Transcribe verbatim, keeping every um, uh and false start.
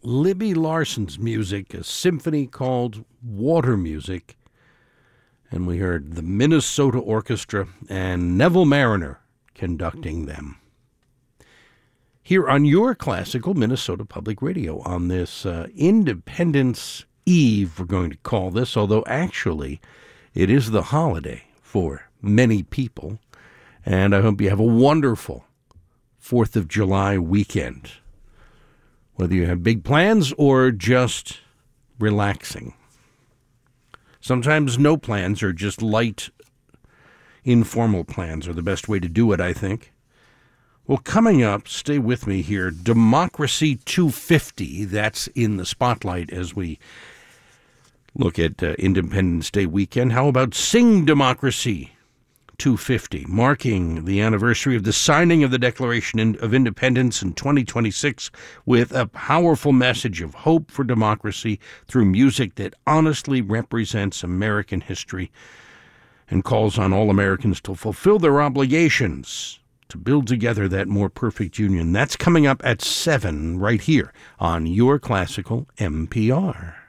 Libby Larson's music, a symphony called Water Music. And we heard the Minnesota Orchestra and Neville Mariner conducting them. Here on your classical Minnesota Public Radio on this uh, Independence Eve, we're going to call this, although actually it is the holiday for many people. And I hope you have a wonderful fourth of July weekend, whether you have big plans or just relaxing. Sometimes no plans or just light, informal plans are the best way to do it, I think. Well, coming up, stay with me here, Democracy two fifty, that's in the spotlight as we look at uh, Independence Day weekend. How about Sing Democracy two fifty, marking the anniversary of the signing of the Declaration of Independence in twenty twenty-six with a powerful message of hope for democracy through music that honestly represents American history and calls on all Americans to fulfill their obligations to build together that more perfect union. That's coming up at seven right here on Your Classical M P R.